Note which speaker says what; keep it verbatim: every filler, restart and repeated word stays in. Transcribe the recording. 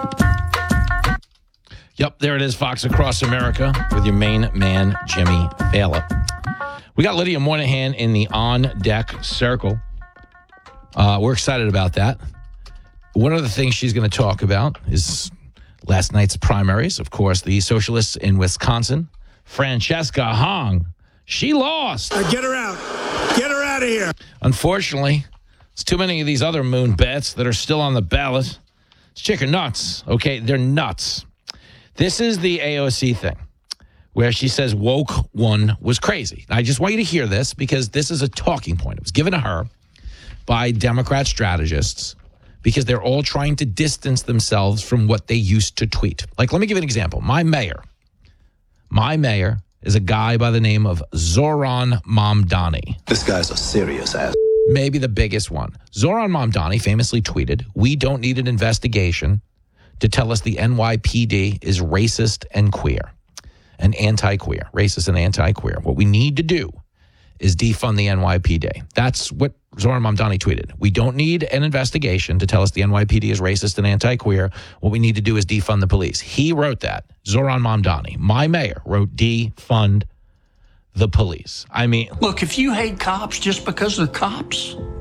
Speaker 1: Yep, there it is, Fox Across America with your main man, Jimmy Fallon. We got Lydia Moynihan in the on-deck circle. Uh, we're excited about that. One of the things she's going to talk about is last night's primaries. Of course, the socialists in Wisconsin. Francesca Hong, she lost.
Speaker 2: Uh, get her out. Get her out of here.
Speaker 1: Unfortunately, there's too many of these other moon bets that are still on the ballot. It's chicken nuts, okay? They're nuts. This is the A O C thing where she says woke one was crazy. I just want you to hear this because this is a talking point. It was given to her by Democrat strategists because they're all trying to distance themselves from what they used to tweet. Like, let me give you an example. My mayor, my mayor is a guy by the name of Zoran Mamdani.
Speaker 3: This guy's a serious ass.
Speaker 1: Maybe the biggest one. Zoran Mamdani famously tweeted, "We don't need an investigation to tell us the N Y P D is racist and queer, and anti-queer, racist and anti-queer. What we need to do is defund the N Y P D." That's what Zoran Mamdani tweeted. "We don't need an investigation to tell us the N Y P D is racist and anti-queer. What we need to do is defund the police." He wrote that. Zoran Mamdani, my mayor, wrote defund the police. I mean,
Speaker 4: look, if you hate cops just because they're cops,